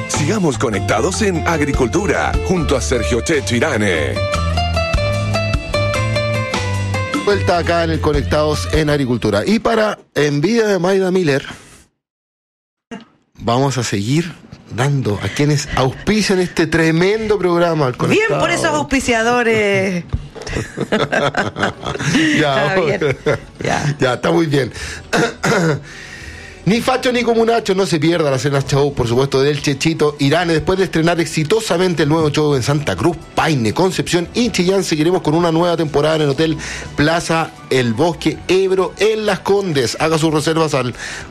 Sigamos conectados en Agricultura, junto a Sergio Checho Irane. Vuelta acá en el Conectados en Agricultura. Y para envidia de Maida Miller, vamos a seguir dando a quienes auspician este tremendo programa. Bien por esos auspiciadores. Ya, bien. Ya, está muy bien. Ni facho ni comunacho, no se pierda la cena show, por supuesto, del Chechito Irane. Después de estrenar exitosamente el nuevo show en Santa Cruz, Paine, Concepción y Chillán, seguiremos con una nueva temporada en el Hotel Plaza El Bosque Ebro en Las Condes. Haga sus reservas al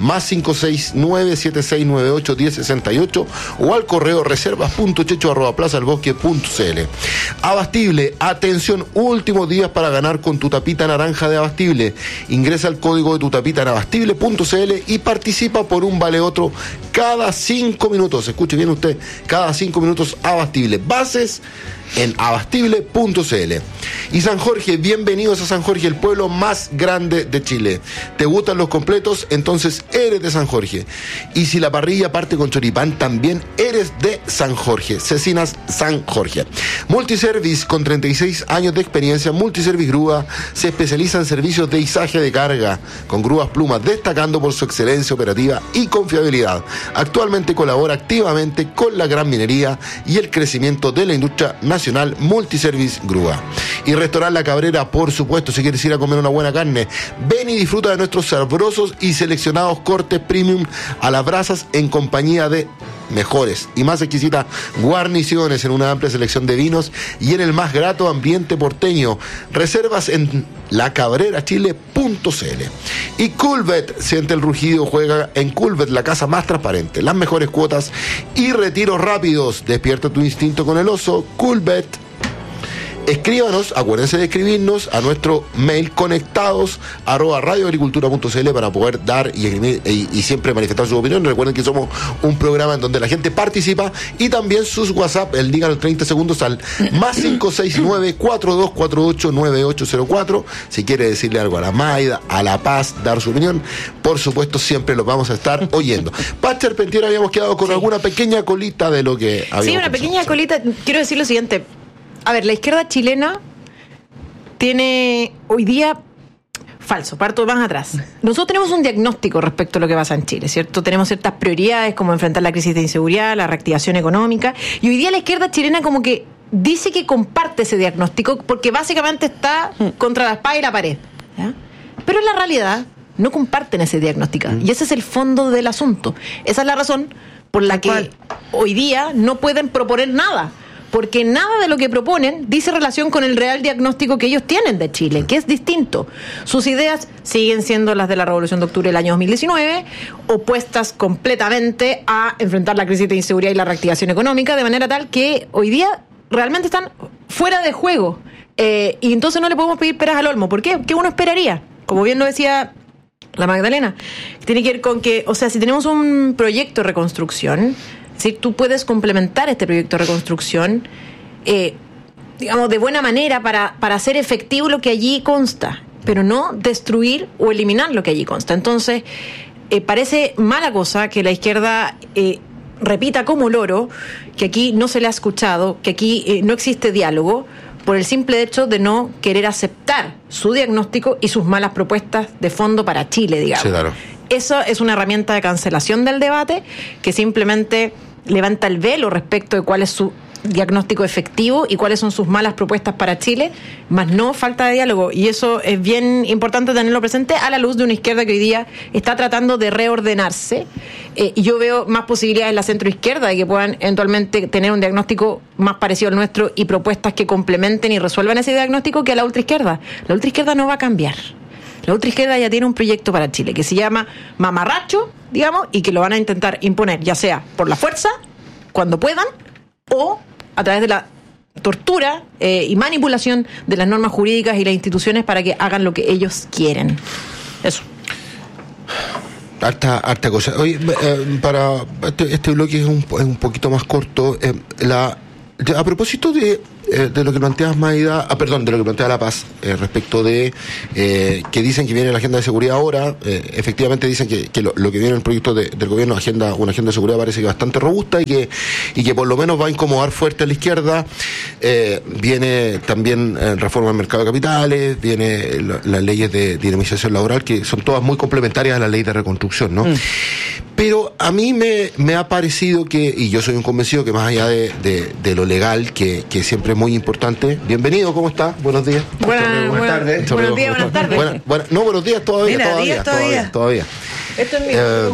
+569-7698-1068 o al correo reservas.checho@plazaelbosque.cl. Abastible, atención, últimos días para ganar con tu tapita naranja de Abastible. Ingresa el código de tu tapita en abastible.cl y participa por un vale otro cada 5 minutos. Escuche bien usted, cada 5 minutos Abastible. Bases en abastible.cl. Y San Jorge, bienvenidos a San Jorge, el pueblo más grande de Chile. ¿Te gustan los completos? Entonces eres de San Jorge. Y si la parrilla parte con choripán, también eres de San Jorge. Cecinas San Jorge. Multiservice, con 36 años de experiencia, Multiservice Grúa se especializa en servicios de izaje de carga con grúas plumas, destacando por su excelencia operativa y confiabilidad. Actualmente colabora activamente con la gran minería y el crecimiento de la industria nacional. Multiservice Grúa. Y Restaurant La Cabrera, por supuesto, si quieres ir a comer una buena carne, ven y disfruta de nuestros sabrosos y seleccionados cortes premium a las brasas en compañía de mejores y más exquisitas guarniciones en una amplia selección de vinos y en el más grato ambiente porteño. Reservas en lacabrerachile.cl. Y Coolbet, siente el rugido, juega en Coolbet, la casa más transparente, las mejores cuotas y retiros rápidos. Despierta tu instinto con el oso. Coolbet. Escríbanos, acuérdense de escribirnos a nuestro mail conectados@radioagricultura.cl para poder dar y siempre manifestar su opinión. Recuerden que somos un programa en donde la gente participa, y también sus WhatsApp, digan los 30 segundos al +569-4248-9804. Si quiere decirle algo a la Maida, a La Paz, dar su opinión, por supuesto, siempre los vamos a estar oyendo. Paz Charpentier, habíamos quedado con alguna pequeña colita de lo que habíamos Sí, una pequeña colita. Quiero decir lo siguiente. A ver, la izquierda chilena tiene hoy día, falso, parto más atrás. Nosotros tenemos un diagnóstico respecto a lo que pasa en Chile, ¿cierto? Tenemos ciertas prioridades como enfrentar la crisis de inseguridad, la reactivación económica, y hoy día la izquierda chilena como que dice que comparte ese diagnóstico porque básicamente está contra la espada y la pared, ¿ya? Pero en la realidad no comparten ese diagnóstico, y ese es el fondo del asunto. Esa es la razón por la que hoy día no pueden proponer nada, porque nada de lo que proponen dice relación con el real diagnóstico que ellos tienen de Chile, que es distinto. Sus ideas siguen siendo las de la Revolución de Octubre del año 2019, opuestas completamente a enfrentar la crisis de inseguridad y la reactivación económica, de manera tal que hoy día realmente están fuera de juego. Y entonces no le podemos pedir peras al olmo. ¿Por qué? ¿Qué uno esperaría? Como bien lo decía la Magdalena, tiene que ver con que, o sea, si tenemos un proyecto de reconstrucción, si tú puedes complementar este proyecto de reconstrucción, digamos, de buena manera para hacer efectivo lo que allí consta, pero no destruir o eliminar lo que allí consta. Entonces, parece mala cosa que la izquierda repita como loro que aquí no se le ha escuchado, que aquí no existe diálogo, por el simple hecho de no querer aceptar su diagnóstico y sus malas propuestas de fondo para Chile, digamos. Sí, claro. Eso es una herramienta de cancelación del debate que simplemente levanta el velo respecto de cuál es su diagnóstico efectivo y cuáles son sus malas propuestas para Chile, más no falta de diálogo. Y eso es bien importante tenerlo presente a la luz de una izquierda que hoy día está tratando de reordenarse. Y yo veo más posibilidades en la centroizquierda de que puedan eventualmente tener un diagnóstico más parecido al nuestro y propuestas que complementen y resuelvan ese diagnóstico que a la ultraizquierda. La ultraizquierda no va a cambiar. La ultraizquierda ya tiene un proyecto para Chile que se llama mamarracho, digamos, y que lo van a intentar imponer, ya sea por la fuerza, cuando puedan, o a través de la tortura y manipulación de las normas jurídicas y las instituciones para que hagan lo que ellos quieren. Eso. Harta cosa. Oye, para este bloque es un poquito más corto. A propósito de lo que planteas, Maida, de lo que plantea La Paz, respecto de que dicen que viene la agenda de seguridad ahora, efectivamente dicen que lo que viene en el proyecto del gobierno, una agenda de seguridad parece que bastante robusta y que por lo menos va a incomodar fuerte a la izquierda. Viene también reforma del mercado de capitales, viene las leyes de dinamización laboral, que son todas muy complementarias a la ley de reconstrucción, ¿no? Pero a mí me ha parecido y yo soy un convencido que más allá de lo legal, que siempre es muy importante. Bienvenido, ¿cómo está? Buenos días. Buenas tardes. Buenos días, buenas tardes. Buenos días todavía. Mira, Todavía. Esto es mío.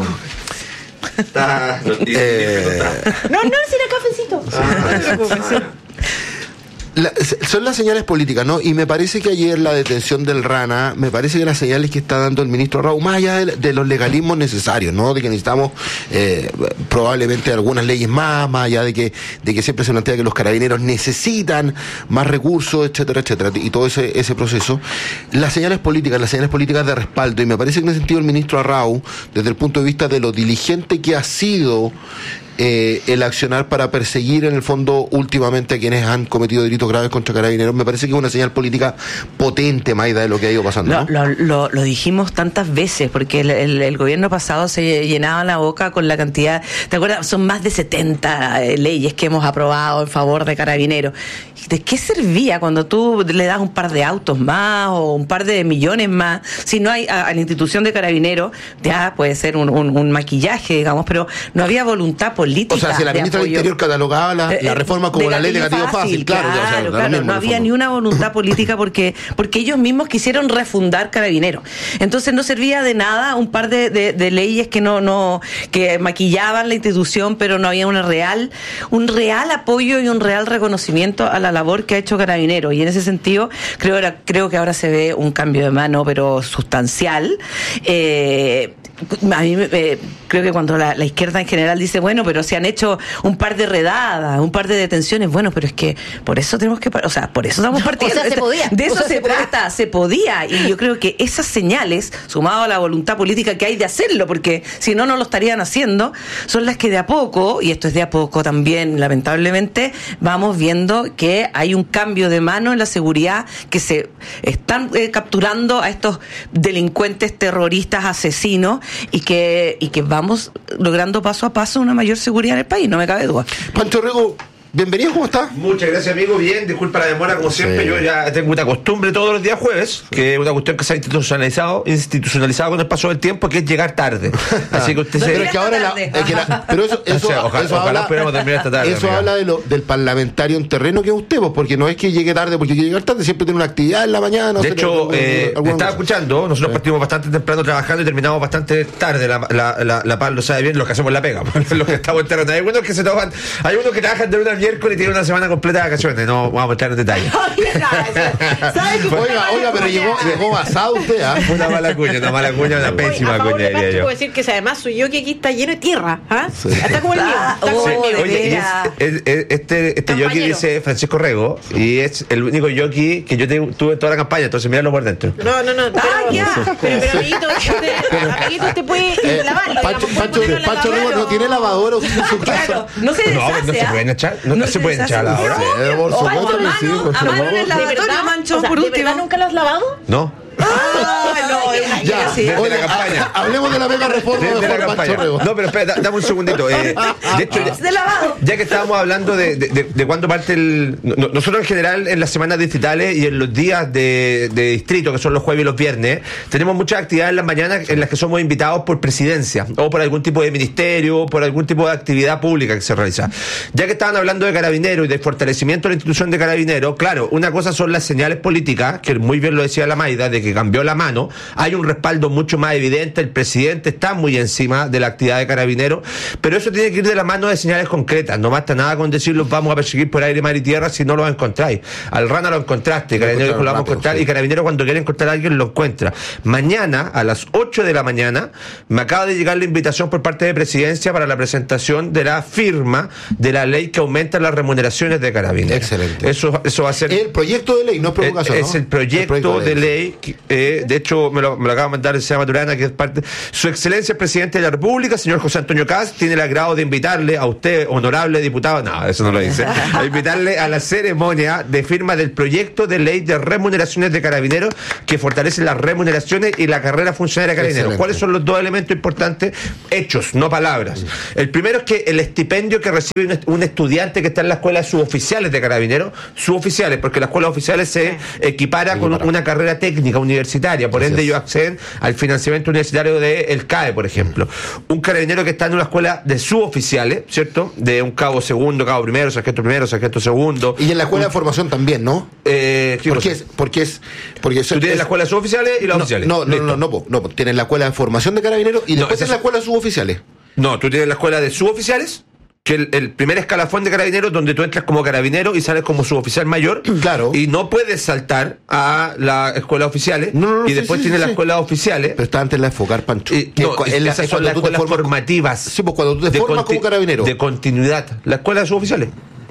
No, si era cafecito. Son las señales políticas, ¿no? Y me parece que ayer la detención del Rana, me parece que las señales que está dando el ministro Raúl, más allá de los legalismos necesarios, ¿no? De que necesitamos probablemente algunas leyes más allá de que siempre se plantea que los carabineros necesitan más recursos, etcétera, y todo ese proceso. Las señales políticas de respaldo, y me parece que en ese sentido el ministro Raúl, desde el punto de vista de lo diligente que ha sido el accionar para perseguir en el fondo últimamente a quienes han cometido delitos graves contra carabineros, me parece que es una señal política potente, Maida, de lo que ha ido pasando, ¿no? Lo dijimos tantas veces, porque el gobierno pasado se llenaba la boca con la cantidad, ¿te acuerdas? Son más de 70 leyes que hemos aprobado en favor de carabineros. ¿De qué servía cuando tú le das un par de autos más o un par de millones más? Si no hay a la institución de carabineros, ya puede ser un maquillaje, digamos, pero no había voluntad política. O sea, si la ministra del Interior catalogaba la reforma como la ley de gatillo fácil, claro, no había ni una voluntad política porque ellos mismos quisieron refundar Carabineros. Entonces no servía de nada un par de leyes que maquillaban la institución, pero no había un real apoyo y un real reconocimiento a la labor que ha hecho Carabineros. Y en ese sentido creo que ahora se ve un cambio de mano, pero sustancial. A mí creo que cuando la izquierda en general dice, bueno, pero se han hecho un par de redadas, un par de detenciones, bueno, pero es que por eso tenemos que, por eso estamos partiendo. Se podía. De eso se trata, se podía. Y yo creo que esas señales, sumado a la voluntad política que hay de hacerlo, porque si no, no lo estarían haciendo, son las que de a poco, y esto es de a poco también, lamentablemente, vamos viendo que hay un cambio de mano en la seguridad, que se están capturando a estos delincuentes terroristas asesinos, y que vamos logrando paso a paso una mayor seguridad en el país, no me cabe duda. Pancho Rego, bienvenido, ¿cómo está? Muchas gracias, amigo. Bien, disculpa la demora, como siempre. Yo ya tengo una costumbre todos los días jueves, que es una cuestión que se ha institucionalizado con el paso del tiempo, que es llegar tarde. Así que usted pero es que ahora pero ojalá esperemos terminar esta tarde. Eso habla del parlamentario en terreno que es usted, porque no es que llegue tarde, porque llegar tarde siempre tiene una actividad en la mañana. De hecho, estaba escuchando, nosotros partimos bastante temprano trabajando y terminamos bastante tarde. La Paz lo sabe bien, los que hacemos la pega, los que estamos en terreno. Hay unos que se toman, hay unos que trabajan de una miércoles y tiene una semana completa de vacaciones. No vamos a entrar en detalle. Oiga, pero llegó basado usted, ¿ah? Una mala cuña, una pésima cuña, diría yo. Puedo decir que además soy yo que aquí está lleno de tierra, ¿ah? Sí. Está como el mío. Oye, este jockey dice Francisco Rego, y es el único jockey que yo tuve en toda la campaña, entonces míralo por dentro. No. Pero amiguito, usted puede lavarlo. Pancho Rego no tiene lavadora en su casa. No se deshace. No se pueden echar. No se pueden echar ahora. A mano en el lavatorio, Mancho, por último. ¿De verdad nunca lo has lavado? No. Desde la campaña. Hablemos de la mega reforma de la campaña. No, pero espera, dame un segundito. De hecho, ya que estábamos hablando de cuándo parte nosotros en general en las semanas distritales y en los días de distrito, que son los jueves y los viernes, tenemos muchas actividades en las mañanas en las que somos invitados por presidencia o por algún tipo de ministerio, por algún tipo de actividad pública que se realiza. Ya que estaban hablando de Carabineros y de fortalecimiento de la institución de Carabineros, claro, una cosa son las señales políticas, que muy bien lo decía la Maida, de que cambió la mano, hay un respaldo mucho más evidente, el presidente está muy encima de la actividad de Carabineros, pero eso tiene que ir de la mano de señales concretas, no basta nada con decir los vamos a perseguir por aire, mar y tierra si no los encontráis. Al Rana lo encontraste, Carabineros lo vamos a encontrar, y Carabineros cuando quiere encontrar a alguien lo encuentra. Mañana, a las 8 de la mañana, me acaba de llegar la invitación por parte de Presidencia para la presentación de la firma de la ley que aumenta las remuneraciones de Carabineros. Excelente. Eso va a ser... El proyecto de ley, no es provocación. Es el proyecto de ley de hecho me lo acaba de mandar el señor Maturana, que es parte. Su excelencia el presidente de la República, señor José Antonio Kast, tiene el agrado de invitarle a usted, honorable diputado, no, eso no lo dice, a invitarle a la ceremonia de firma del proyecto de ley de remuneraciones de carabineros que fortalece las remuneraciones y la carrera funcionaria de carabineros. Excelente. ¿Cuáles son los dos elementos importantes? Hechos, no palabras. El primero es que el estipendio que recibe un estudiante que está en la escuela de suboficiales de carabineros, suboficiales, porque la escuela de oficiales se equipara con una carrera técnica universitaria, por ende ellos acceden al financiamiento universitario del CAE, por ejemplo. Un carabinero que está en una escuela de suboficiales, ¿cierto? De un cabo segundo, cabo primero, sargento segundo. Y en la escuela de formación también, ¿no? Porque tú tienes la escuela de suboficiales y la oficiales. No, tienes la escuela de formación de carabineros y después tienes la escuela de suboficiales. No, tú tienes la escuela de suboficiales, que el primer escalafón de carabineros, donde tú entras como carabinero y sales como suboficial mayor. Claro. Y no puedes saltar a la escuela de oficiales. Y después tienes la escuela de oficiales. Pero está antes la de Focar, Pancho. Esas son las escuelas formativas. Sí, pues cuando tú te formas como carabinero. De continuidad. La escuela de suboficiales.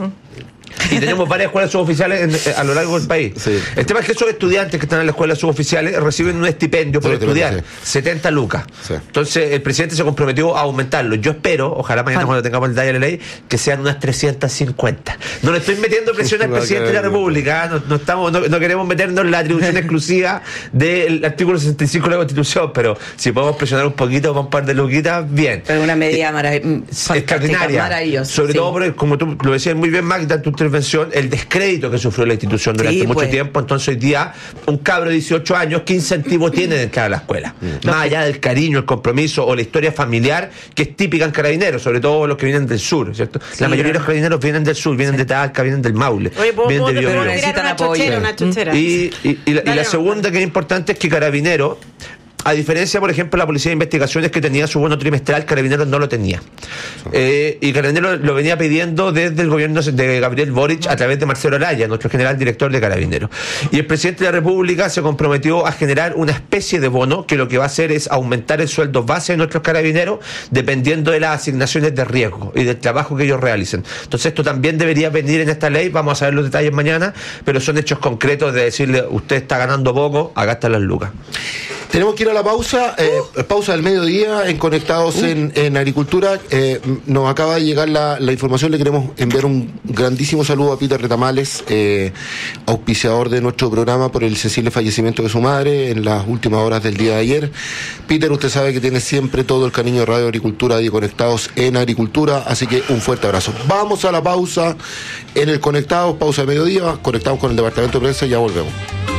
Y tenemos varias escuelas suboficiales a lo largo del país. Sí. El tema es que esos estudiantes que están en la escuela suboficiales reciben un estipendio por estudiar, 70 lucas. Sí. Entonces el presidente se comprometió a aumentarlo. Yo espero, ojalá mañana cuando tengamos el detalle de la ley, que sean unas 350. No le estoy metiendo presión al presidente de la República, no queremos meternos en la atribución exclusiva del artículo 65 de la Constitución, pero si podemos presionar un poquito con un par de luquitas, bien. Pero una medida extraordinaria. Maravillosa. Sobre todo porque, como tú lo decías muy bien, Magda, en tu intervención, el descrédito que sufrió la institución durante mucho tiempo. Entonces hoy día un cabro de 18 años, ¿qué incentivo tiene de entrar a la escuela? Más allá del cariño, el compromiso o la historia familiar que es típica en carabineros, sobre todo los que vienen del sur, ¿cierto? La mayoría de los carabineros vienen del sur, vienen de Talca, vienen del Maule, vienen de Biobío. Necesitan apoyo. Una chochera. Y la segunda que es importante es que Carabineros, a diferencia, por ejemplo, la Policía de Investigaciones, que tenía su bono trimestral, Carabineros no lo tenía. Y Carabineros lo venía pidiendo desde el gobierno de Gabriel Boric a través de Marcelo Araya, nuestro general director de Carabineros. Y el presidente de la República se comprometió a generar una especie de bono que lo que va a hacer es aumentar el sueldo base de nuestros carabineros dependiendo de las asignaciones de riesgo y del trabajo que ellos realicen. Entonces esto también debería venir en esta ley, vamos a ver los detalles mañana, pero son hechos concretos de decirle, usted está ganando poco, acá están las lucas. Tenemos que ir a la pausa, pausa del mediodía en Conectados en Agricultura. Nos acaba de llegar la información, le queremos enviar un grandísimo saludo a Peter Retamales, auspiciador de nuestro programa por el sensible fallecimiento de su madre en las últimas horas del día de ayer. Peter, usted sabe que tiene siempre todo el cariño de Radio Agricultura y Conectados en Agricultura, así que un fuerte abrazo. Vamos a la pausa en el Conectados, pausa de mediodía, conectamos con el Departamento de Prensa y ya volvemos.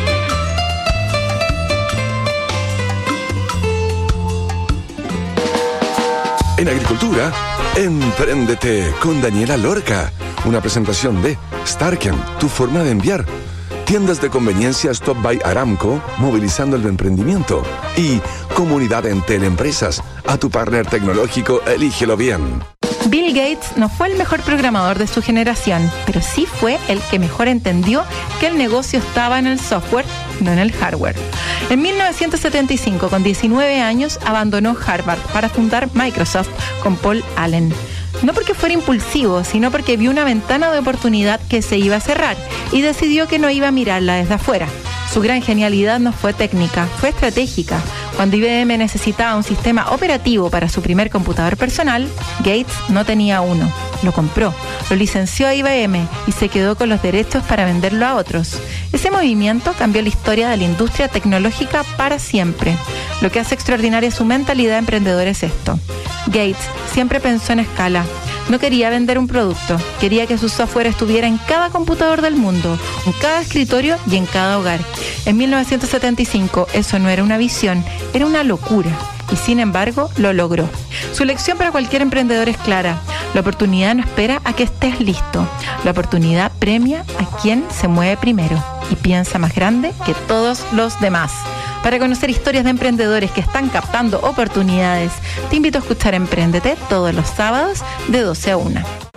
En Agricultura, Empréndete con Daniela Lorca. Una presentación de Starken, tu forma de enviar. Tiendas de conveniencia Stop by Aramco, movilizando el emprendimiento. Y Comunidad Entel Empresas, a tu partner tecnológico, elígelo bien. Bill Gates no fue el mejor programador de su generación, pero sí fue el que mejor entendió que el negocio estaba en el software, no en el hardware. En 1975, con 19 años, abandonó Harvard para fundar Microsoft con Paul Allen. No porque fuera impulsivo, sino porque vio una ventana de oportunidad que se iba a cerrar y decidió que no iba a mirarla desde afuera. Su gran genialidad no fue técnica, fue estratégica. Cuando IBM necesitaba un sistema operativo para su primer computador personal, Gates no tenía uno. Lo compró, lo licenció a IBM y se quedó con los derechos para venderlo a otros. Ese movimiento cambió la historia de la industria tecnológica para siempre. Lo que hace extraordinaria su mentalidad emprendedora es esto. Gates siempre pensó en escala. No quería vender un producto, quería que su software estuviera en cada computador del mundo, en cada escritorio y en cada hogar. En 1975 eso no era una visión, era una locura. Y sin embargo, lo logró. Su lección para cualquier emprendedor es clara. La oportunidad no espera a que estés listo. La oportunidad premia a quien se mueve primero y piensa más grande que todos los demás. Para conocer historias de emprendedores que están captando oportunidades, te invito a escuchar Empréndete todos los sábados de 12 a 1.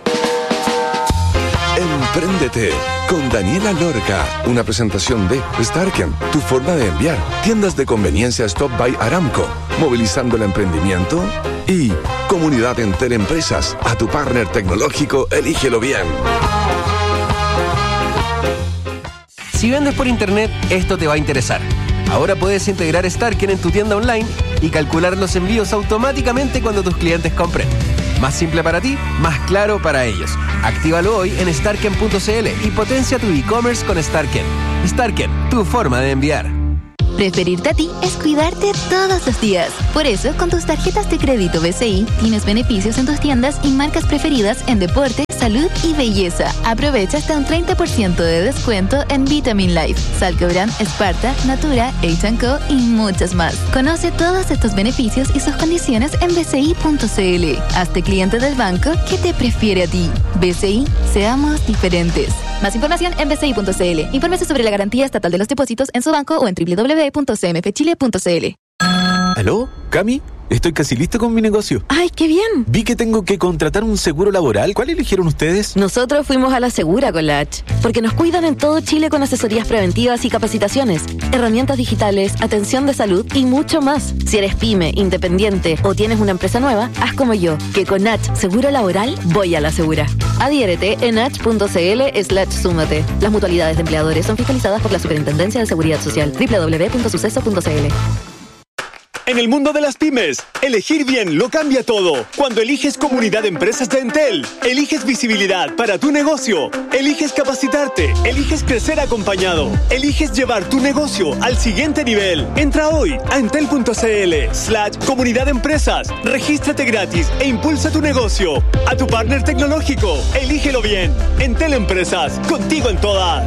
Empréndete con Daniela Lorca. Una presentación de Starken, tu forma de enviar. Tiendas de conveniencia Stop by Aramco, movilizando el emprendimiento. Y Comunidad Entel Empresas, a tu partner tecnológico, elígelo bien. Si vendes por internet, esto te va a interesar. Ahora puedes integrar Starken en tu tienda online y calcular los envíos automáticamente cuando tus clientes compren. Más simple para ti, más claro para ellos. Actívalo hoy en starken.cl y potencia tu e-commerce con Starken. Starken, tu forma de enviar. Preferirte a ti es cuidarte todos los días. Por eso, con tus tarjetas de crédito BCI, tienes beneficios en tus tiendas y marcas preferidas en deporte, salud y belleza. Aprovecha hasta un 30% de descuento en Vitamin Life, Salcobran, Sparta, Natura, H&Co y muchas más. Conoce todos estos beneficios y sus condiciones en bci.cl. Hazte cliente del banco que te prefiere a ti. BCI, seamos diferentes. Más información en bci.cl. Infórmese sobre la garantía estatal de los depósitos en su banco o en www.cmfchile.cl. ¿Aló? ¿Cami? Estoy casi listo con mi negocio. ¡Ay, qué bien! Vi que tengo que contratar un seguro laboral. ¿Cuál eligieron ustedes? Nosotros fuimos a la Segura con la H, porque nos cuidan en todo Chile con asesorías preventivas y capacitaciones, herramientas digitales, atención de salud y mucho más. Si eres pyme, independiente o tienes una empresa nueva, haz como yo, que con H Seguro Laboral voy a la Segura. Adhiérete en h.cl/súmate. Las mutualidades de empleadores son fiscalizadas por la Superintendencia de Seguridad Social. www.suceso.cl. En el mundo de las pymes, elegir bien lo cambia todo. Cuando eliges Comunidad de Empresas de Entel, eliges visibilidad para tu negocio, eliges capacitarte, eliges crecer acompañado, eliges llevar tu negocio al siguiente nivel. Entra hoy a entel.cl/Comunidad de Empresas, regístrate gratis e impulsa tu negocio. A tu partner tecnológico, elígelo bien. Entel Empresas, contigo en todas.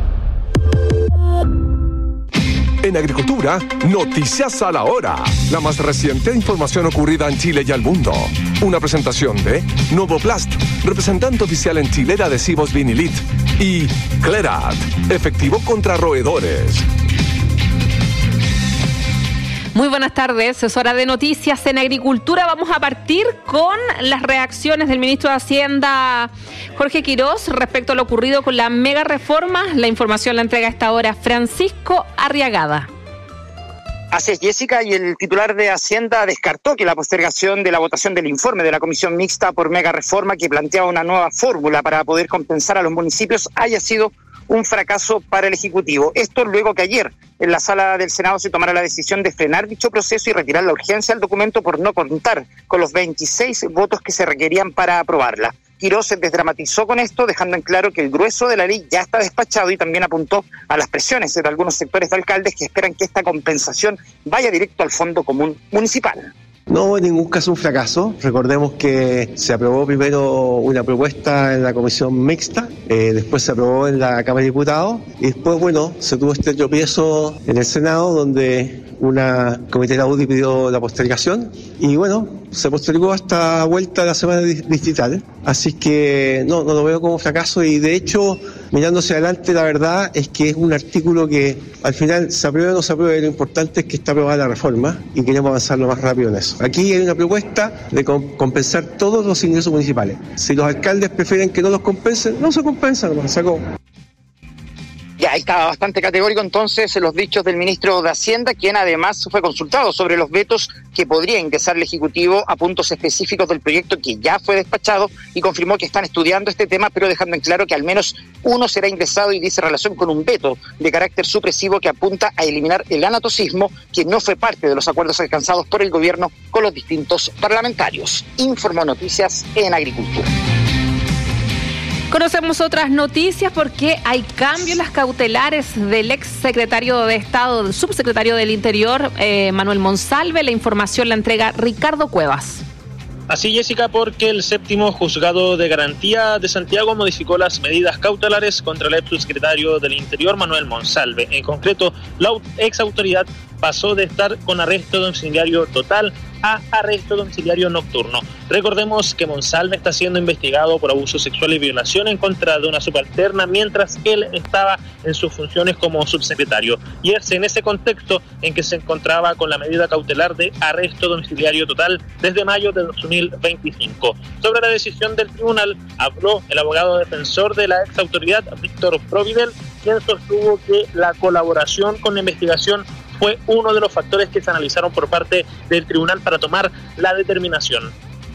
En agricultura, noticias a la hora. La más reciente información ocurrida en Chile y al mundo. Una presentación de Novoplast, representante oficial en Chile de adhesivos Vinilit. Y Clerat, efectivo contra roedores. Muy buenas tardes, es hora de noticias en agricultura. Vamos a partir con las reacciones del ministro de Hacienda, Jorge Quirós, respecto a lo ocurrido con la mega reforma. La información la entrega a esta hora Francisco Arriagada. Así es, Jessica, y el titular de Hacienda descartó que la postergación de la votación del informe de la Comisión Mixta por mega reforma que planteaba una nueva fórmula para poder compensar a los municipios haya sido un fracaso para el Ejecutivo. Esto luego que ayer en la sala del Senado se tomara la decisión de frenar dicho proceso y retirar la urgencia al documento por no contar con los 26 votos que se requerían para aprobarla. Quirós se desdramatizó con esto, dejando en claro que el grueso de la ley ya está despachado y también apuntó a las presiones de algunos sectores de alcaldes que esperan que esta compensación vaya directo al Fondo Común Municipal. No, en ningún caso un fracaso. Recordemos que se aprobó primero una propuesta en la comisión mixta, después se aprobó en la Cámara de Diputados y después, se tuvo este tropiezo en el Senado donde una comité de la UDI pidió la postergación y se postergó hasta vuelta a la semana distrital. Así que no lo veo como fracaso y de hecho, mirando hacia adelante, la verdad es que es un artículo que al final se apruebe o no se apruebe, lo importante es que está aprobada la reforma y queremos avanzar lo más rápido en eso. Aquí hay una propuesta de compensar todos los ingresos municipales. Si los alcaldes prefieren que no los compensen, no se compensan, se acabó. Ya, ahí estaba bastante categórico entonces los dichos del ministro de Hacienda, quien además fue consultado sobre los vetos que podría ingresar el Ejecutivo a puntos específicos del proyecto que ya fue despachado y confirmó que están estudiando este tema, pero dejando en claro que al menos uno será ingresado y dice relación con un veto de carácter supresivo que apunta a eliminar el anatocismo, que no fue parte de los acuerdos alcanzados por el gobierno con los distintos parlamentarios. Informó Noticias en Agricultura. Conocemos otras noticias porque hay cambios en las cautelares del ex secretario de Estado, subsecretario del Interior, Manuel Monsalve. La información la entrega Ricardo Cuevas. Así, Jessica, porque el séptimo juzgado de garantía de Santiago modificó las medidas cautelares contra el ex subsecretario del Interior, Manuel Monsalve. En concreto, la ex autoridad pasó de estar con arresto domiciliario total a arresto domiciliario nocturno. Recordemos que Monsalve está siendo investigado por abuso sexual y violación en contra de una subalterna mientras él estaba en sus funciones como subsecretario. Y es en ese contexto en que se encontraba con la medida cautelar de arresto domiciliario total desde mayo de 2025. Sobre la decisión del tribunal habló el abogado defensor de la ex autoridad, Víctor Providel, quien sostuvo que la colaboración con la investigación fue uno de los factores que se analizaron por parte del tribunal para tomar la determinación.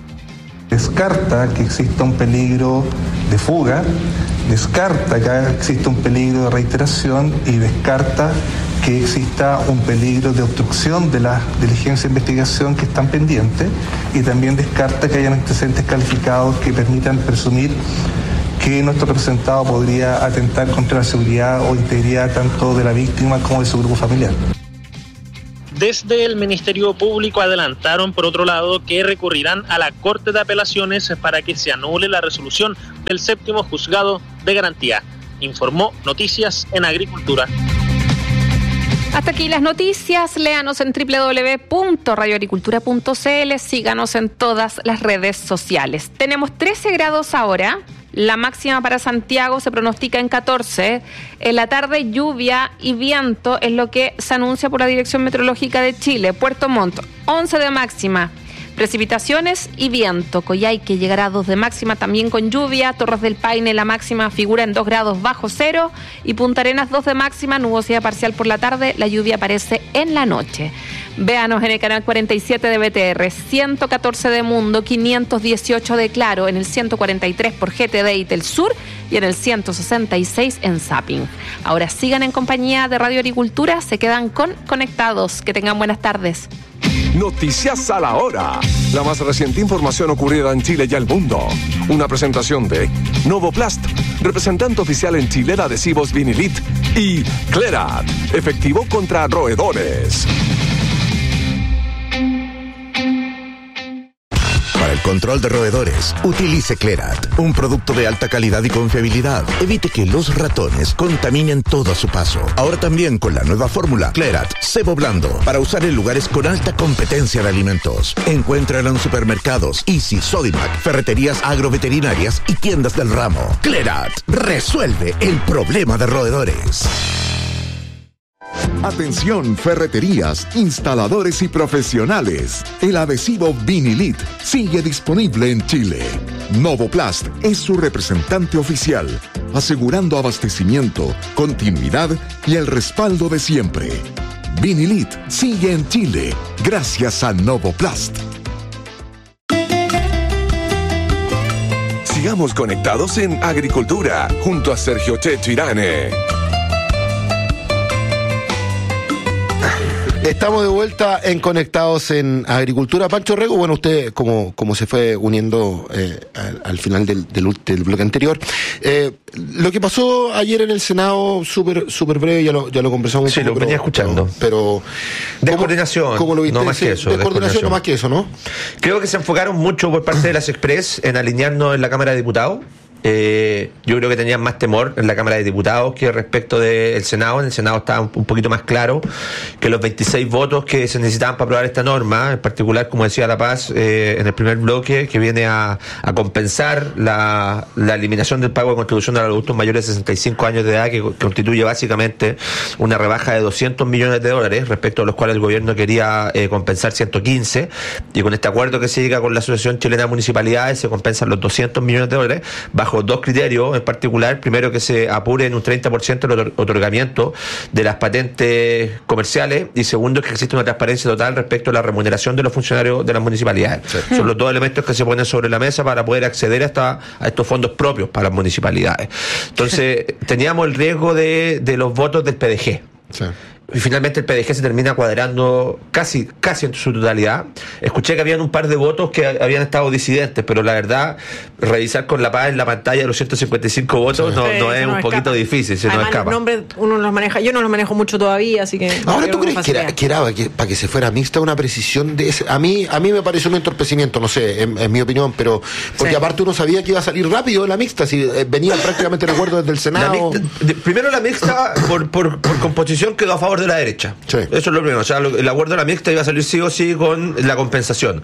Descarta que exista un peligro de fuga, descarta que exista un peligro de reiteración y descarta que exista un peligro de obstrucción de las diligencias de investigación que están pendientes, y también descarta que hayan antecedentes calificados que permitan presumir que nuestro representado podría atentar contra la seguridad o integridad tanto de la víctima como de su grupo familiar. Desde el Ministerio Público adelantaron, por otro lado, que recurrirán a la Corte de Apelaciones para que se anule la resolución del 7º Juzgado de Garantía. Informó Noticias en Agricultura. Hasta aquí las noticias. Léanos en www.radioagricultura.cl. Síganos en todas las redes sociales. Tenemos 13 grados ahora. La máxima para Santiago se pronostica en 14. En la tarde, lluvia y viento es lo que se anuncia por la Dirección Meteorológica de Chile. Puerto Montt, 11 de máxima. Precipitaciones y viento. Coyhaique llegará a 2 de máxima también con lluvia. Torres del Paine, la máxima figura en 2 grados bajo cero. Y Punta Arenas, 2 de máxima, nubosidad parcial por la tarde. La lluvia aparece en la noche. Véanos en el canal 47 de BTR, 114 de Mundo, 518 de Claro, en el 143 por GTD y Telsur y en el 166 en Zapping. Ahora sigan en compañía de Radio Agricultura, se quedan con Conectados. Que tengan buenas tardes. Noticias a la hora. La más reciente información ocurrida en Chile y el mundo. Una presentación de Novoplast, representante oficial en Chile de adhesivos Vinilit, y Clerat, efectivo contra roedores. Para el control de roedores, utilice Clerat, un producto de alta calidad y confiabilidad. Evite que los ratones contaminen todo a su paso. Ahora también con la nueva fórmula Clerat Cebo Blando, para usar en lugares con alta competencia de alimentos. Encuéntralo en supermercados, Easy, Sodimac, ferreterías agroveterinarias y tiendas del ramo. Clerat resuelve el problema de roedores. Atención, ferreterías, instaladores y profesionales. El adhesivo Vinilit sigue disponible en Chile. Novoplast es su representante oficial, asegurando abastecimiento, continuidad y el respaldo de siempre. Vinilit sigue en Chile gracias a Novoplast. Sigamos conectados en Agricultura junto a Sergio Checho Irane. Estamos de vuelta en Conectados en Agricultura. Pancho Rego, bueno, usted como se fue uniendo al final del bloque anterior, lo que pasó ayer en el Senado, súper breve, ya lo conversamos. Sí, lo venía escuchando. Pero descoordinación, ¿cómo lo viste? no más que eso. Descoordinación, no más que eso, ¿no? Creo que se enfocaron mucho por parte de las Express en alinearnos en la Cámara de Diputados. Yo creo que tenían más temor en la Cámara de Diputados que respecto del Senado. En el Senado estaba un poquito más claro que los 26 votos que se necesitaban para aprobar esta norma, en particular, como decía La Paz, en el primer bloque, que viene a compensar la eliminación del pago de contribución a los adultos mayores de 65 años de edad, que constituye básicamente una rebaja de $200 millones, respecto a los cuales el gobierno quería compensar 115, y con este acuerdo que se llega con la Asociación Chilena de Municipalidades se compensan los $200 millones bajo dos criterios en particular. Primero, que se apure en un 30% el otorgamiento de las patentes comerciales, y segundo, que existe una transparencia total respecto a la remuneración de los funcionarios de las municipalidades. Sí. Son los dos elementos que se ponen sobre la mesa para poder acceder a estos fondos propios para las municipalidades. Entonces, teníamos el riesgo de los votos del PDG. Sí. Y finalmente el PDG se termina cuadrando casi en su totalidad. Escuché que habían un par de votos que habían estado disidentes, pero la verdad, revisar con La Paz en la pantalla de los 155 votos no es un poquito difícil, se nos escapa. Los nombres uno los maneja, yo no los manejo mucho todavía, así que... Ahora, ¿tú crees que era para que se fuera mixta una precisión de ese? A mí me pareció un entorpecimiento, no sé, en mi opinión, pero porque aparte uno sabía que iba a salir rápido la mixta, si venía prácticamente el acuerdo desde el Senado. Primero la mixta por composición quedó a favor de la derecha. Sí. Eso es lo primero. O sea, el acuerdo de la mixta iba a salir sí o sí con la compensación.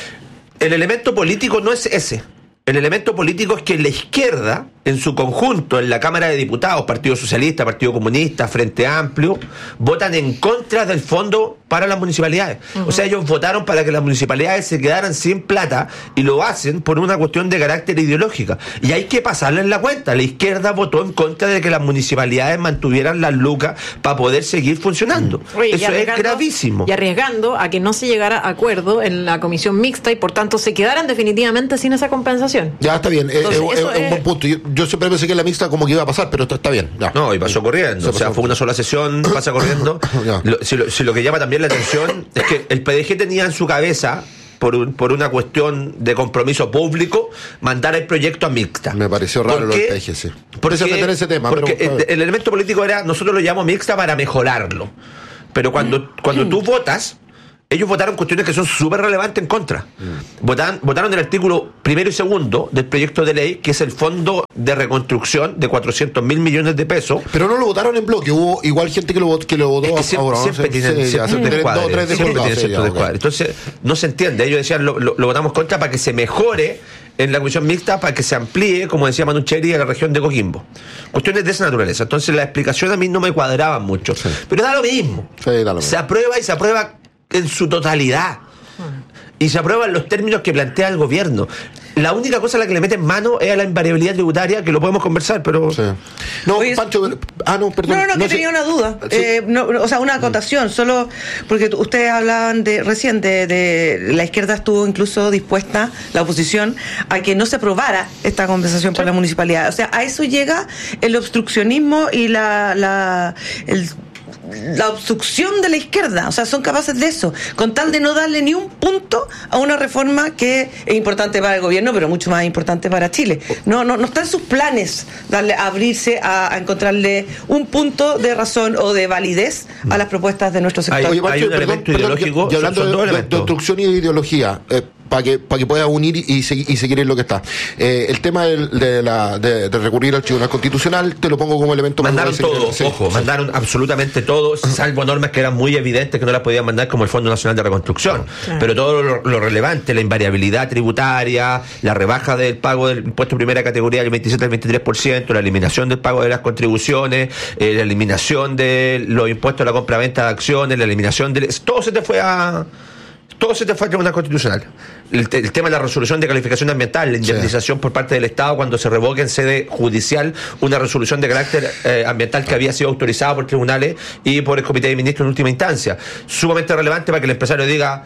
El elemento político no es ese. El elemento político es que la izquierda, en su conjunto, en la Cámara de Diputados, Partido Socialista, Partido Comunista, Frente Amplio, votan en contra del fondo para las municipalidades. Uh-huh. O sea, ellos votaron para que las municipalidades se quedaran sin plata, y lo hacen por una cuestión de carácter ideológica. Y hay que pasarle en la cuenta. La izquierda votó en contra de que las municipalidades mantuvieran las lucas para poder seguir funcionando. Oye, eso es gravísimo. Y arriesgando a que no se llegara a acuerdo en la comisión mixta y por tanto se quedaran definitivamente sin esa compensación. Ya está bien. Entonces, es un buen punto. yo siempre pensé que en la mixta como que iba a pasar, pero esto está bien. Ya. No, y pasó corriendo. O sea, fue una sola sesión, pasa corriendo. Si lo que llama también la atención es que el PDG tenía en su cabeza, por una cuestión de compromiso público, mandar el proyecto a mixta. Me pareció raro lo del PDG, sí. Por eso meter ese tema. Porque el elemento político era, nosotros lo llamamos mixta para mejorarlo. Pero cuando tú votas, ellos votaron cuestiones que son súper relevantes en contra. Votaron el artículo 1 y 2 del proyecto de ley, que es el fondo de reconstrucción de 400.000 millones de pesos. Pero no lo votaron en bloque, hubo igual gente que lo votó a favor. Siempre tienen ciertos descuadres. Entonces, no se entiende. Ellos decían, lo votamos contra para que se mejore en la comisión mixta, para que se amplíe, como decía Manucheri, a la región de Coquimbo. Cuestiones de esa naturaleza. Entonces, la explicación a mí no me cuadraba mucho. Sí. Pero da lo mismo. Sí, da lo mismo. Se aprueba y se aprueba en su totalidad. Y se aprueban los términos que plantea el gobierno. La única cosa a la que le meten mano es a la invariabilidad tributaria, que lo podemos conversar, pero... Sí. No, Pancho... no, perdón. No, tenía una duda. Sí. O sea, una acotación, solo porque ustedes hablaban recién de la izquierda estuvo incluso dispuesta, la oposición, a que no se aprobara esta compensación por la municipalidad. O sea, a eso llega el obstruccionismo y la obstrucción de la izquierda. O sea, son capaces de eso, con tal de no darle ni un punto a una reforma que es importante para el gobierno, pero mucho más importante para Chile. No está en sus planes abrirse a encontrarle un punto de razón o de validez a las propuestas de nuestro sector. Hay un elemento ideológico. Y hablando de obstrucción y de ideología, para que pueda unir y seguir en lo que está. El tema de recurrir al Tribunal Constitucional, te lo pongo como elemento. Mandaron todo, mandaron absolutamente todo, salvo normas que eran muy evidentes que no las podían mandar, como el Fondo Nacional de Reconstrucción. Claro. Pero todo lo relevante, la invariabilidad tributaria, la rebaja del pago del impuesto de primera categoría del 27 al 23%, la eliminación del pago de las contribuciones, la eliminación de los impuestos a la compra-venta de acciones, la eliminación de... Todo se te fue al Tribunal Constitucional. El tema de la resolución de calificación ambiental, la indemnización por parte del Estado cuando se revoque en sede judicial una resolución de carácter ambiental que había sido autorizada por tribunales y por el Comité de Ministros en última instancia. Sumamente relevante para que el empresario diga...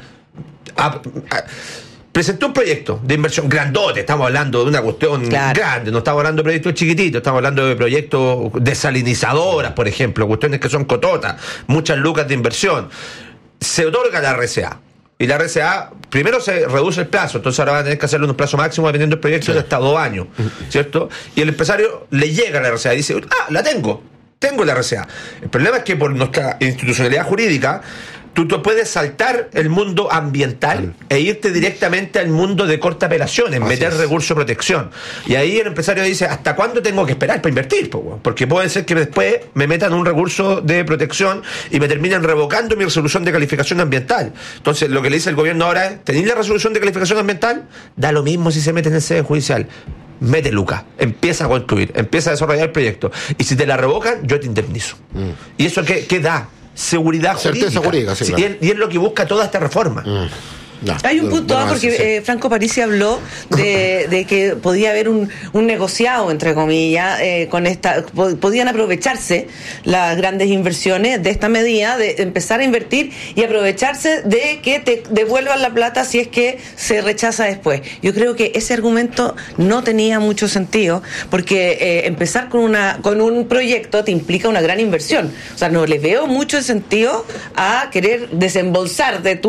presentó un proyecto de inversión grandote, estamos hablando de una cuestión grande, no estamos hablando de proyectos chiquititos, estamos hablando de proyectos desalinizadoras, por ejemplo, cuestiones que son cototas, muchas lucas de inversión. Se otorga la RCA. Y la RCA, primero se reduce el plazo, entonces ahora van a tener que hacerlo en un plazo máximo dependiendo del proyecto de hasta 2 años, ¿cierto? Y el empresario le llega a la RCA y dice, la tengo la RCA. El problema es que por nuestra institucionalidad jurídica, tú puedes saltar el mundo ambiental e irte directamente al mundo de corta apelaciones, meter recurso de protección. Y ahí el empresario dice, ¿hasta cuándo tengo que esperar para invertir? Porque puede ser que después me metan un recurso de protección y me terminen revocando mi resolución de calificación ambiental. Entonces, lo que le dice el gobierno ahora es, ¿tenéis la resolución de calificación ambiental? Da lo mismo si se mete en el sede judicial. Mete Luca, empieza a construir, empieza a desarrollar el proyecto. Y si te la revocan, yo te indemnizo. ¿Y eso qué da? Seguridad jurídica. Sí, claro. Y es lo que busca toda esta reforma. Hay un punto porque Franco Parisi habló de que podía haber un negociado, entre comillas, con esta, podían aprovecharse las grandes inversiones de esta medida, de empezar a invertir y aprovecharse de que te devuelvan la plata si es que se rechaza después. Yo creo que ese argumento no tenía mucho sentido, porque empezar con un proyecto te implica una gran inversión. O sea, no le veo mucho sentido a querer desembolsar de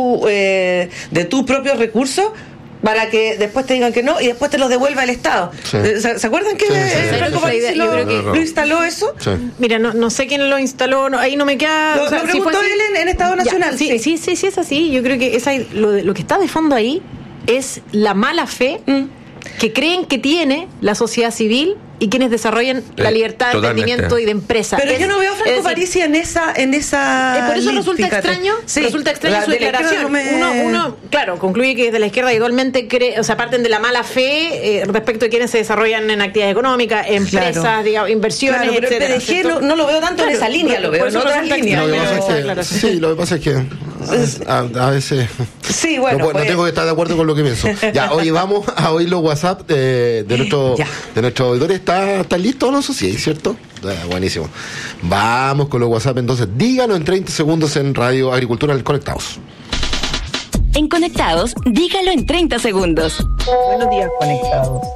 tu propio recurso para que después te digan que no y después te lo devuelva el Estado. ¿Se acuerdan que Franco Parisi lo instaló eso? Mira, no sé quién lo instaló, ahí no me queda... Lo preguntó él en Estado Nacional. Sí, es así. Yo creo que lo que está de fondo ahí es la mala fe que creen que tiene la sociedad civil y quienes desarrollan la libertad de emprendimiento y de empresa. Pero yo no veo a Franco Parisi en esa por eso resulta extraño su declaración. Uno, claro, concluye que desde la izquierda igualmente parten de la mala fe respecto de quienes se desarrollan en actividades económicas, empresas, digamos, inversiones, pero etcétera. El PDG no lo veo tanto en esa línea, lo veo en otras líneas. Lo que pasa es que a veces no tengo que estar de acuerdo con lo que pienso. Ya, hoy vamos a oír los WhatsApp de nuestros auditores. ¿Están listos los socios, cierto? Buenísimo. Vamos con los WhatsApp entonces. Díganos en 30 segundos en Radio Agricultura Conectados. En Conectados, dígalo en 30 segundos. Buenos días, Conectados.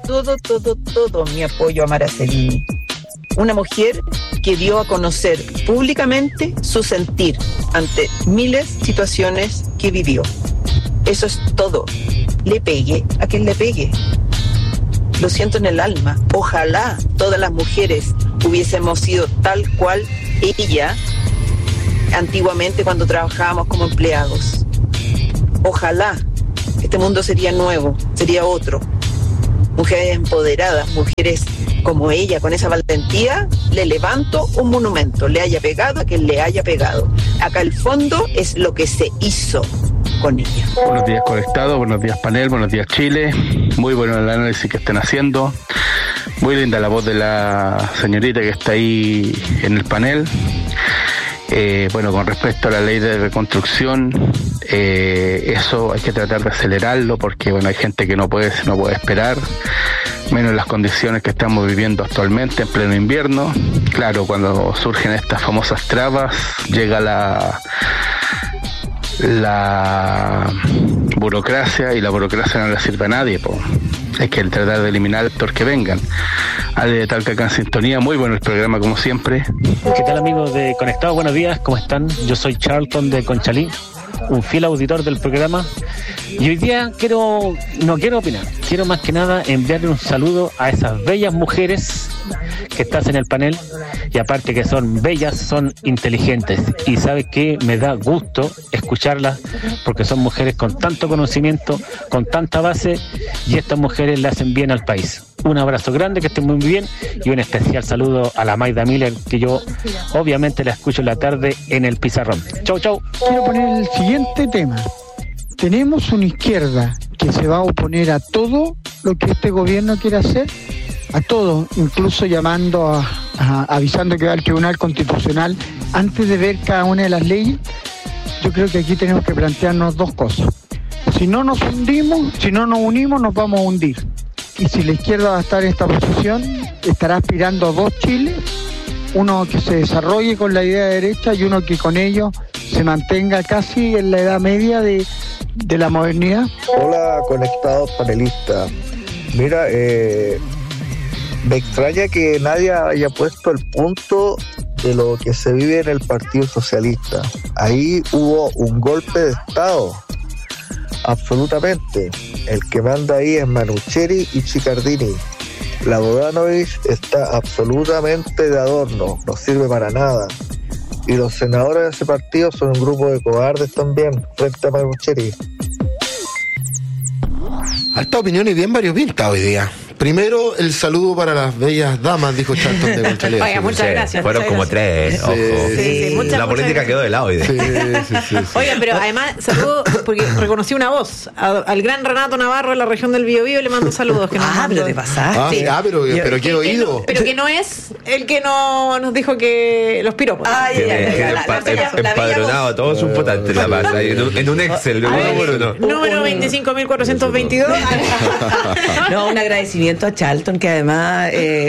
todo mi apoyo a Maraceli. Una mujer que dio a conocer públicamente su sentir ante miles de situaciones que vivió. Eso es todo. Le pegue a quien le pegue. Lo siento en el alma. Ojalá todas las mujeres hubiésemos sido tal cual ella antiguamente cuando trabajábamos como empleados. Ojalá. Este mundo sería nuevo, sería otro. Mujeres empoderadas, mujeres como ella, con esa valentía, le levanto un monumento, le haya pegado a quien le haya pegado. Acá el fondo es lo que se hizo con ella. Buenos días Conectado, buenos días panel, buenos días Chile. Muy bueno el análisis que están haciendo. Muy linda la voz de la señorita que está ahí en el panel. Bueno, con respecto a la ley de reconstrucción, eso hay que tratar de acelerarlo porque bueno, hay gente que no puede esperar, menos en las condiciones que estamos viviendo actualmente en pleno invierno. Claro, cuando surgen estas famosas trabas, llega la burocracia y la burocracia no le sirve a nadie, po. Hay que tratar de eliminar actores que vengan. Ale de Talca acá en sintonía, muy bueno el programa como siempre. ¿Qué tal amigos de Conectado? Buenos días, ¿cómo están? Yo soy Charlton de Conchalí, un fiel auditor del programa. Y hoy día no quiero opinar, quiero más que nada enviarle un saludo a esas bellas mujeres que estás en el panel, y aparte que son bellas, son inteligentes, y sabes que me da gusto escucharlas porque son mujeres con tanto conocimiento, con tanta base, y estas mujeres le hacen bien al país. Un abrazo grande, que estén muy bien, y un especial saludo a la Maida Miller, que yo obviamente la escucho en la tarde en el Pizarrón. Chau, chau. Quiero poner el siguiente tema. Tenemos una izquierda que se va a oponer a todo lo que este gobierno quiere hacer, a todo, incluso llamando avisando que va al Tribunal Constitucional antes de ver cada una de las leyes. Yo creo que aquí tenemos que plantearnos dos cosas. Si no nos unimos, nos vamos a hundir. Y si la izquierda va a estar en esta posición, estará aspirando a dos Chiles, uno que se desarrolle con la idea de derecha y uno que con ello se mantenga casi en la edad media de la modernidad. Hola, conectados panelistas. Mira, me extraña que nadie haya puesto el punto de lo que se vive en el Partido Socialista. Ahí hubo un golpe de Estado, absolutamente. El que manda ahí es Manucheri y Chicardini. La Bodanovich está absolutamente de adorno, no sirve para nada. Y los senadores de ese partido son un grupo de cobardes también, frente a Manucheri. Harta opinión y bien varios pintas hoy día. Primero, el saludo para las bellas damas, dijo Charlton de Conchalí. Oiga, muchas gracias. Fueron muchas como gracias. tres, ojo. Sí, la política quedó de lado hoy. Sí. Oiga, pero además, saludo, porque reconocí una voz. Al gran Renato Navarro de la región del Biobío le mando saludos. Que pero te pasaste. Pero qué oído. Pero que no es el que nos dijo que los piropos. Empadronado a todos sus votantes la pasa. En un Excel, número 25.422. No, un agradecimiento a Charlton, que además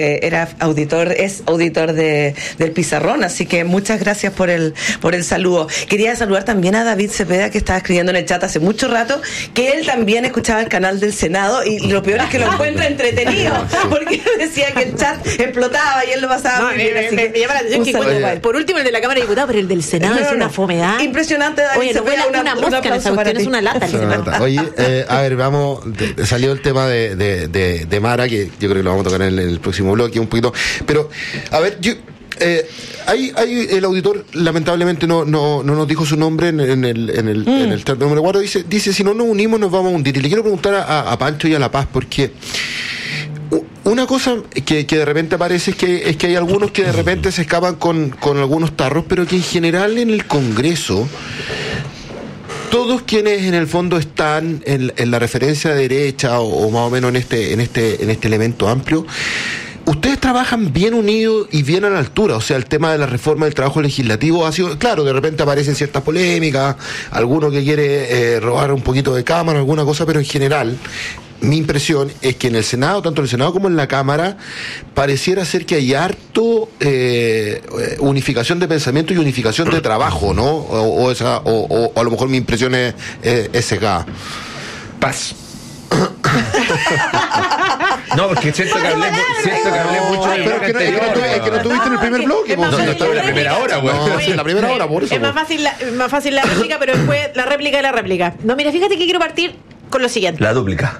es auditor del Pizarrón, así que muchas gracias por el saludo. Quería saludar también a David Cepeda, que estaba escribiendo en el chat hace mucho rato, que él también escuchaba el canal del Senado, y lo peor es que lo encuentra entretenido, porque decía que el chat explotaba y él lo pasaba muy bien, así que me llama la atención que por último el de la Cámara de Diputados, pero el del Senado es una fomedad impresionante. David, oye, no fue una mosca en esa cuestión, es una lata. Oye, a ver, vamos, salió el tema de Mara, que yo creo que lo vamos a tocar en el próximo bloque un poquito, pero a ver, hay el auditor lamentablemente no nos dijo su nombre en el chat número 4, dice si no nos unimos nos vamos a hundir, y le quiero preguntar a Pancho y a La Paz, porque una cosa que de repente aparece es que hay algunos que de repente se escapan con algunos tarros, pero que en general en el Congreso todos quienes en el fondo están en la referencia derecha o más o menos en este elemento amplio, ustedes trabajan bien unidos y bien a la altura. O sea, el tema de la reforma del trabajo legislativo ha sido, claro, de repente aparecen ciertas polémicas, alguno que quiere robar un poquito de cámara, alguna cosa, pero en general mi impresión es que en el Senado, tanto en el Senado como en la Cámara, pareciera ser que hay harto unificación de pensamiento y unificación de trabajo, ¿no? O a lo mejor mi impresión es sesgada. Paz. No, porque siento que hablé mucho del bloque anterior. Es que no tuviste en el primer bloque. No estaba en la primera hora, güey. No, en la primera hora, por eso. Es más fácil la réplica, pero después la réplica de la réplica. No, mira, fíjate que quiero partir con lo siguiente. La dúplica.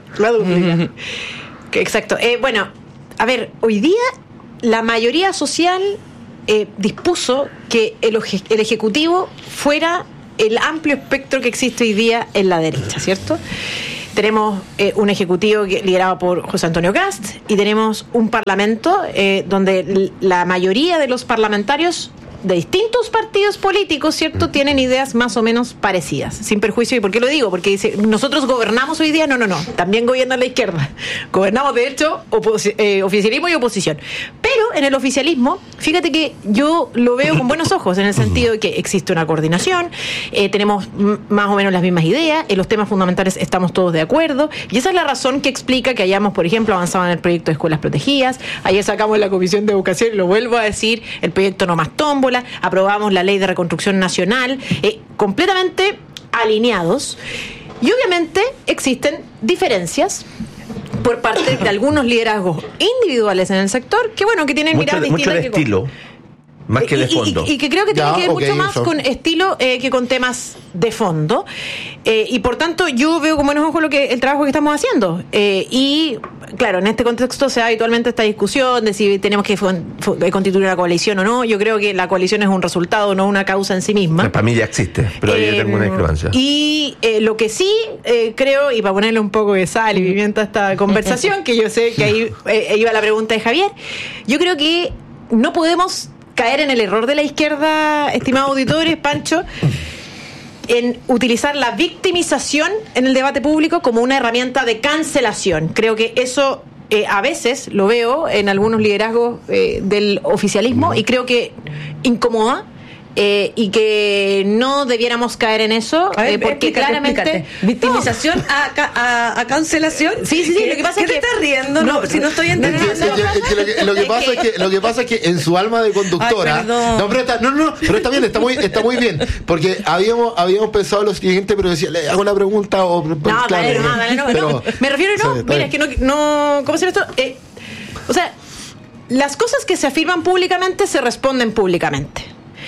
Exacto. Bueno, a ver, hoy día la mayoría social dispuso que el Ejecutivo fuera el amplio espectro que existe hoy día en la derecha, ¿cierto? Tenemos un Ejecutivo liderado por José Antonio Kast y tenemos un Parlamento donde la mayoría de los parlamentarios de distintos partidos políticos, ¿cierto?, tienen ideas más o menos parecidas, sin perjuicio. ¿Y por qué lo digo? Porque dice, nosotros gobernamos hoy día. No, también gobierna la izquierda. Gobernamos, de hecho, oficialismo y oposición. Pero en el oficialismo, fíjate que yo lo veo con buenos ojos, en el sentido de que existe una coordinación, tenemos más o menos las mismas ideas, en los temas fundamentales estamos todos de acuerdo, y esa es la razón que explica que hayamos, por ejemplo, avanzado en el proyecto de escuelas protegidas. Ayer sacamos en la Comisión de Educación, y lo vuelvo a decir, el proyecto No Más Tómbola, aprobamos la Ley de Reconstrucción Nacional, completamente alineados. Y obviamente existen diferencias por parte de algunos liderazgos individuales en el sector que tienen miradas distintas. Mucho de estilo, más que de fondo. Y que creo que tiene que ver mucho más con estilo que con temas de fondo. Y por tanto, yo veo con buenos ojos el trabajo que estamos haciendo. Y claro, en este contexto se da habitualmente esta discusión de si tenemos que constituir una coalición o no. Yo creo que la coalición es un resultado, no una causa en sí misma. Para mí ya existe, pero ahí tengo una discrepancia. Y lo que sí creo, y para ponerle un poco de sal y pimienta a esta conversación, que yo sé que ahí iba la pregunta de Javier, yo creo que no podemos caer en el error de la izquierda, estimados auditores, Pancho, en utilizar la victimización en el debate público como una herramienta de cancelación. Creo que eso a veces lo veo en algunos liderazgos del oficialismo y creo que incomoda. Y que no debiéramos caer en eso, porque claramente victimización a cancelación. Sí, lo que pasa es que te estás riendo, si no estoy entendiendo. Lo que pasa es que en su alma de conductora, pero está bien, está muy bien, porque habíamos pensado lo siguiente, pero decía, le hago la pregunta o dale, me refiero mira, es que no ¿cómo se esto? O sea, las cosas que se afirman públicamente se responden públicamente.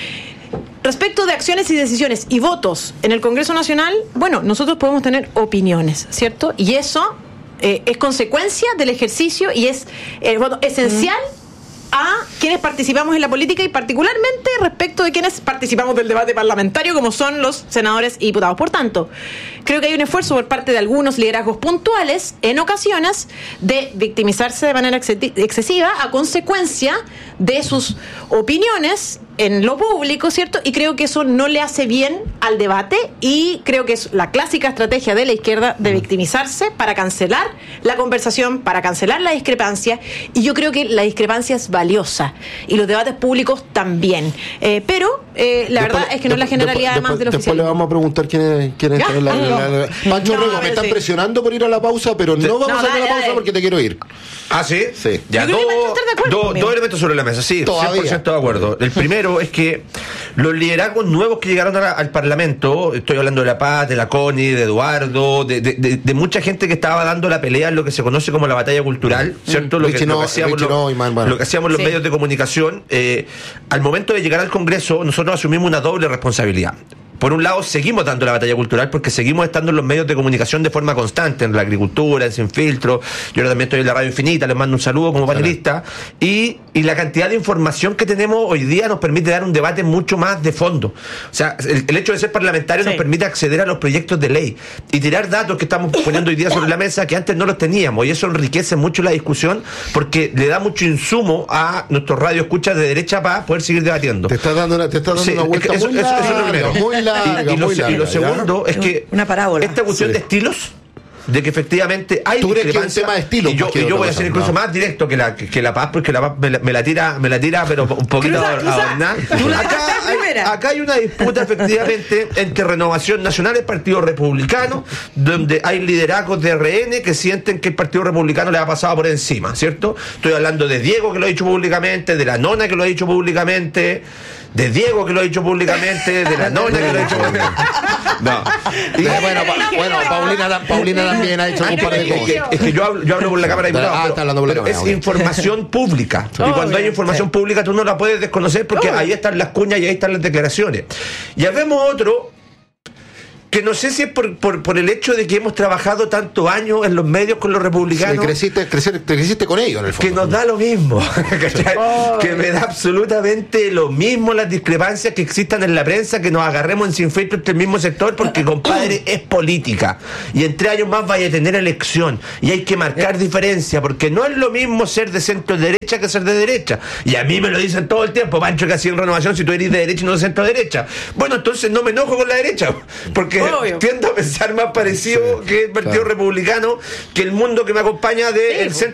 Respecto de acciones y decisiones y votos en el Congreso Nacional, nosotros podemos tener opiniones, ¿cierto? Y eso es consecuencia del ejercicio y es esencial a quienes participamos en la política y particularmente respecto de quienes participamos del debate parlamentario, como son los senadores y diputados. Por tanto, creo que hay un esfuerzo por parte de algunos liderazgos puntuales, en ocasiones, de victimizarse de manera excesiva a consecuencia de sus opiniones en lo público, ¿cierto? Y creo que eso no le hace bien al debate y creo que es la clásica estrategia de la izquierda de victimizarse para cancelar la conversación, para cancelar la discrepancia, y yo creo que la discrepancia es valiosa y los debates públicos también. Pero la verdad es que no es la generalidad además de los Después le vamos a preguntar quién es Pancho Rego, me están presionando por ir a la pausa, pero no vamos a ir a la pausa porque te quiero ir. ¿Ah, sí? Sí. Ya, dos elementos sobre la mesa, sí, todavía. 100% de acuerdo. El primero es que los liderazgos nuevos que llegaron al Parlamento, estoy hablando de la Paz, de la Connie, de Eduardo, de mucha gente que estaba dando la pelea en lo que se conoce como la batalla cultural, ¿cierto? Lo que hacíamos los medios de comunicación, al momento de llegar al Congreso, nosotros asumimos una doble responsabilidad. Por un lado, seguimos dando la batalla cultural porque seguimos estando en los medios de comunicación de forma constante, en la agricultura, en Sin Filtro. Yo ahora también estoy en la Radio Infinita, les mando un saludo como panelista. Y la cantidad de información que tenemos hoy día nos permite dar un debate mucho más de fondo. O sea, el hecho de ser parlamentario nos permite acceder a los proyectos de ley y tirar datos que estamos poniendo hoy día sobre la mesa que antes no los teníamos. Y eso enriquece mucho la discusión porque le da mucho insumo a nuestros radioescuchas de derecha para poder seguir debatiendo. Te estás dando una vuelta eso es lo primero. Y lo segundo es que una parábola. esta cuestión de estilos, de que efectivamente hay discrepancia, tema de estilo, y yo voy a ser incluso más directo que la Paz, porque la Paz me la tira pero un poquito adornada. Acá hay una disputa efectivamente entre Renovación Nacional y el Partido Republicano, donde hay liderazgos de RN que sienten que el Partido Republicano le ha pasado por encima, ¿cierto? Estoy hablando de Diego, que lo ha dicho públicamente, de la Nona, que lo ha dicho públicamente, de Diego, que lo ha dicho públicamente, de la Nona, que lo ha dicho públicamente. No. Y, Paulina también ha dicho un par de cosas. Es que yo hablo por la Cámara de Diputados, pero es información pública. Y cuando hay información pública tú no la puedes desconocer porque ahí están las cuñas y ahí están las declaraciones. Ya vemos otro que no sé si es por el hecho de que hemos trabajado tantos años en los medios con los republicanos. Sí, creciste con ellos, en el fondo. Que nos da lo mismo. Que me da absolutamente lo mismo las discrepancias que existan en la prensa, que nos agarremos en sin filtro entre el mismo sector, porque, compadre, es política. Y en 3 años más vaya a tener elección. Y hay que marcar diferencia, porque no es lo mismo ser de centro derecha que ser de derecha. Y a mí me lo dicen todo el tiempo, Pancho, que así en Renovación, si tú eres de derecha y no de centro derecha. Bueno, entonces no me enojo con la derecha, porque tiendo a pensar más parecido que el Partido Republicano, que el mundo que me acompaña del centro